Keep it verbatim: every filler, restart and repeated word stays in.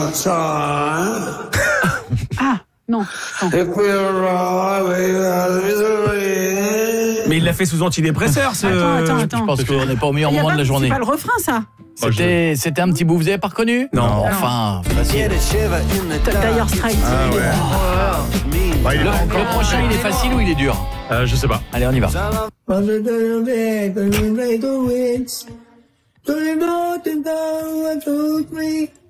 Ah, non. non. Mais il l'a fait sous antidépresseur, ce... Attends, attends, attends. Je pense qu'on n'est pas au meilleur moment de la journée. C'est pas le refrain, ça. C'était, c'était un petit bout, vous avez pas reconnu? Non. non. Enfin, facile. D'ailleurs, Strike. Ah ouais. Bah, il est Le, pas encore. le prochain, il est facile ou il est dur? Euh, je sais pas. Allez, on y va. Don't